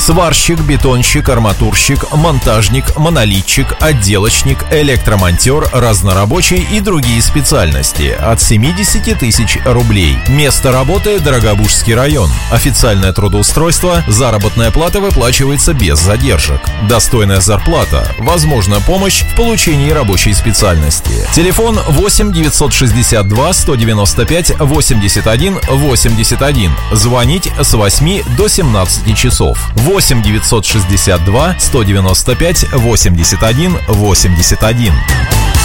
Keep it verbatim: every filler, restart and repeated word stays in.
сварщик, бетонщик, арматурщик, монтажник, монолитчик, отделочник, электромонтер, разнорабочий и другие специальности от семидесяти тысяч рублей. Место работы – Дорогобужский район. Официальное трудоустройство, заработная плата выплачивается без задержек. Достойная зарплата, возможна помощь в получении рабочей специальности. Телефон восемь девятьсот шестьдесят два сто девяносто пять восемьдесят один восемьдесят один. Звонить с восьми до семнадцати часов. восемь девятьсот шестьдесят два сто девяносто пять восемьдесят один восемьдесят один.